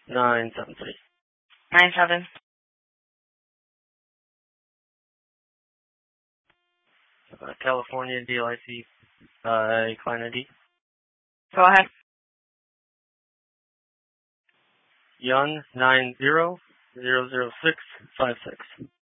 973. 97. California DLIC client ID. Go ahead. Young 90 00656.